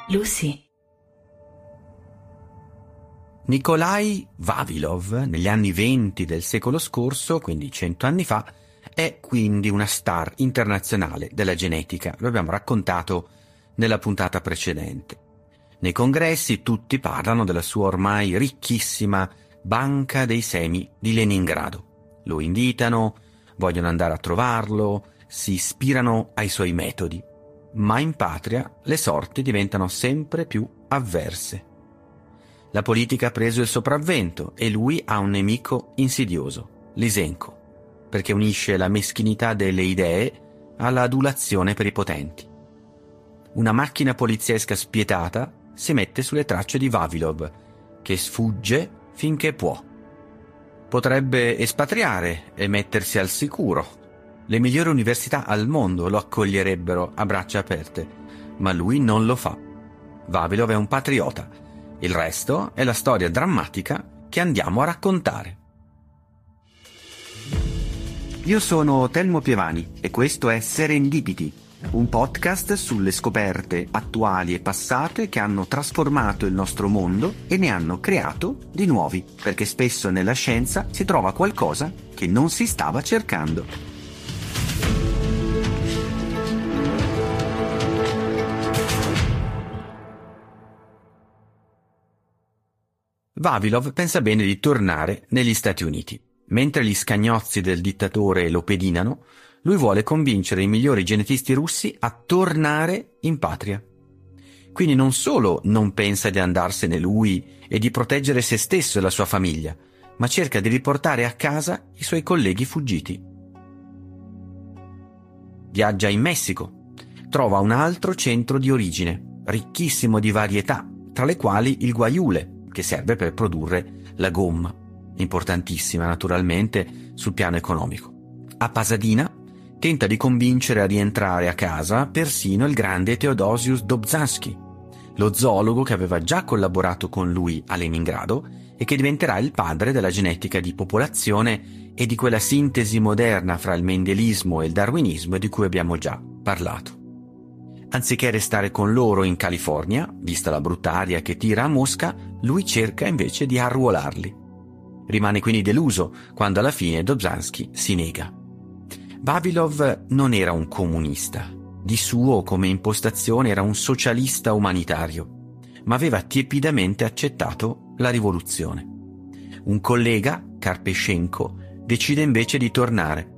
Lucy. Nikolai Vavilov, negli anni 20 del secolo scorso, quindi 100 anni fa, è quindi una star internazionale della genetica. Lo abbiamo raccontato nella puntata precedente. Nei congressi tutti parlano della sua ormai ricchissima banca dei semi di Leningrado. Lo invitano, vogliono andare a trovarlo, si ispirano ai suoi metodi. Ma in patria le sorti diventano sempre più avverse. La politica ha preso il sopravvento e lui ha un nemico insidioso, Lysenko, perché unisce la meschinità delle idee alla adulazione per i potenti. Una macchina poliziesca spietata si mette sulle tracce di Vavilov, che sfugge finché può. Potrebbe espatriare e mettersi al sicuro. Le migliori università al mondo lo accoglierebbero a braccia aperte, ma lui non lo fa. Vavilov è un patriota. Il resto è la storia drammatica che andiamo a raccontare. Io sono Telmo Pievani e questo è Serendipity, un podcast sulle scoperte attuali e passate che hanno trasformato il nostro mondo e ne hanno creato di nuovi, perché spesso nella scienza si trova qualcosa che non si stava cercando. Vavilov pensa bene di tornare negli Stati Uniti. Mentre gli scagnozzi del dittatore lo pedinano, lui vuole convincere i migliori genetisti russi a tornare in patria. Quindi non solo non pensa di andarsene lui e di proteggere se stesso e la sua famiglia, ma cerca di riportare a casa i suoi colleghi fuggiti. Viaggia in Messico, trova un altro centro di origine, ricchissimo di varietà, tra le quali il guaiule, che serve per produrre la gomma, importantissima naturalmente sul piano economico. A Pasadena tenta di convincere a rientrare a casa persino il grande Theodosius Dobzhansky, lo zoologo che aveva già collaborato con lui a Leningrado e che diventerà il padre della genetica di popolazione e di quella sintesi moderna fra il mendelismo e il darwinismo di cui abbiamo già parlato. Anziché restare con loro in California, vista la brutta aria che tira a Mosca, lui cerca invece di arruolarli. Rimane quindi deluso quando alla fine Dobzhansky si nega. Vavilov non era un comunista. Di suo, come impostazione, era un socialista umanitario, ma aveva tiepidamente accettato la rivoluzione. Un collega, Karpeshenko, decide invece di tornare